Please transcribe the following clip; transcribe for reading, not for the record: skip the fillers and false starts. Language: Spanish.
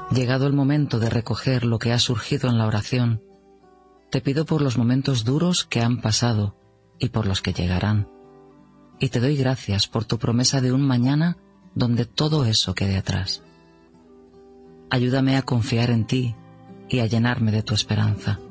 Llegado el momento de recoger lo que ha surgido en la oración, te pido por los momentos duros que han pasado y por los que llegarán. Y te doy gracias por tu promesa de un mañana donde todo eso quede atrás. Ayúdame a confiar en ti y a llenarme de tu esperanza.